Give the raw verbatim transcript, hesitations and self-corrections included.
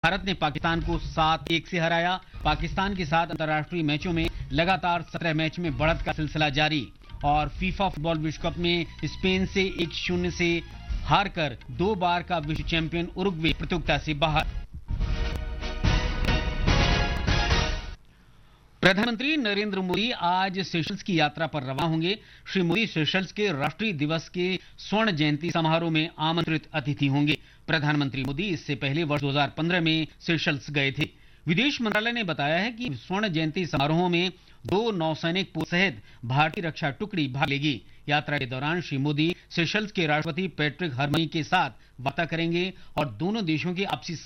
भारत ने पाकिस्तान को सात एक से हराया। पाकिस्तान के साथ अंतर्राष्ट्रीय मैचों में लगातार सत्रह मैच में बढ़त का सिलसिला जारी। और फीफा फुटबॉल विश्व कप में स्पेन से एक शून्य से हारकर दो बार का विश्व चैंपियन उरुग्वे प्रतियोगिता से बाहर। प्रधानमंत्री नरेंद्र मोदी आज सेशल्स की यात्रा पर रवाना होंगे। श्री मोदी सेशल्स के राष्ट्रीय दिवस के स्वर्ण जयंती समारोह में आमंत्रित अतिथि होंगे। प्रधानमंत्री मोदी इससे पहले वर्ष दो हज़ार पंद्रह में सेशल्स गए थे। विदेश मंत्रालय ने बताया है कि स्वर्ण जयंती समारोह में दो नौसैनिक पोत सहित भारतीय रक्षा टुकड़ी भाग लेगी। यात्रा के दौरान श्री मोदी सेशल्स के राष्ट्रपति पैट्रिक हरमनी के साथ वार्ता करेंगे और दोनों देशों के आपसी